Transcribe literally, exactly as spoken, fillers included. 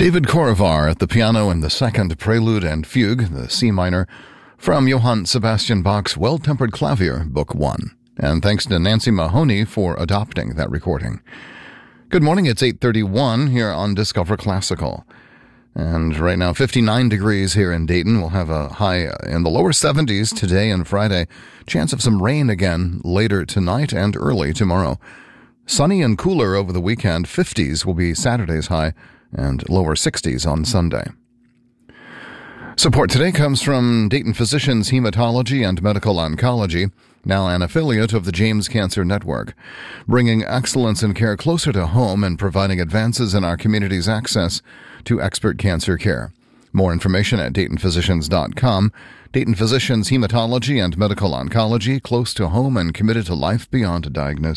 David Korovar at the piano in the second Prelude and Fugue, the C minor, from Johann Sebastian Bach's Well-Tempered Clavier, Book one. And thanks to Nancy Mahoney for adopting that recording. Good morning, it's eight thirty-one here on Discover Classical. And right now, fifty-nine degrees here in Dayton. We'll have a high in the lower seventies today and Friday. Chance of some rain again later tonight and early tomorrow. Sunny and cooler over the weekend. fifties will be Saturday's high and lower sixties on Sunday. Support today comes from Dayton Physicians Hematology and Medical Oncology, now an affiliate of the James Cancer Network, bringing excellence in care closer to home and providing advances in our community's access to expert cancer care. More information at dayton physicians dot com. Dayton Physicians Hematology and Medical Oncology, close to home and committed to life beyond a diagnosis.